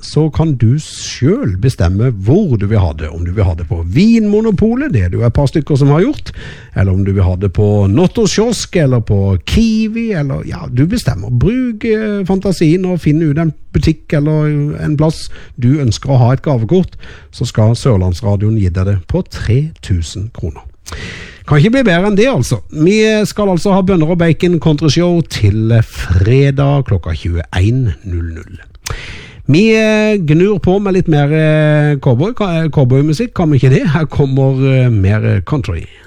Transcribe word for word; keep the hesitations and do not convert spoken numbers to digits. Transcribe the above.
så kan du selv bestemme hvor du vil ha det. Om du vil ha det på Vinmonopolet, det er det jo et par stykker som har gjort, eller om du vil ha det på Nottokiosk, eller på Kiwi, eller ja, du bestemmer. Bruk eh, fantasien og finn ut en butikk eller en plass du ønsker å ha et gavekort, så skal Sørlandsradioen gi deg det på tre tusen kroner. Kan ikke bli bedre enn det, altså. Vi skal altså ha bønner og bacon countryshow til fredag klokka tjueen null null. Vi gnur på med litt mer cowboy, cowboymusikk, kan vi ikke det? Her kommer mer country.